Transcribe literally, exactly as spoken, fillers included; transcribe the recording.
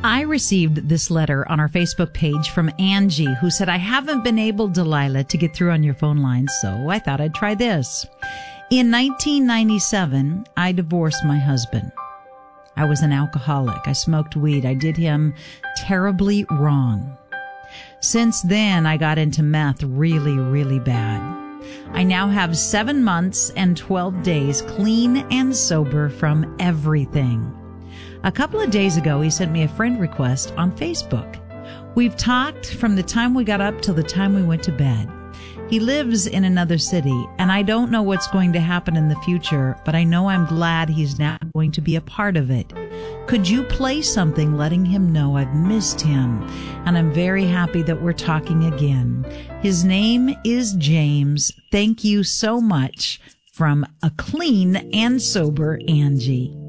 I received this letter on our Facebook page from Angie, who said, I haven't been able, Delilah, to get through on your phone line, so I thought I'd try this. In nineteen ninety-seven, I divorced my husband. I was an alcoholic. I smoked weed. I did him terribly wrong. Since then, I got into meth really, really bad. I now have seven months and twelve days clean and sober from everything. A couple of days ago, he sent me a friend request on Facebook. We've talked from the time we got up till the time we went to bed. He lives in another city, and I don't know what's going to happen in the future, but I know I'm glad he's now going to be a part of it. Could you play something letting him know I've missed him, and I'm very happy that we're talking again. His name is James. Thank you so much. From a clean and sober Angie.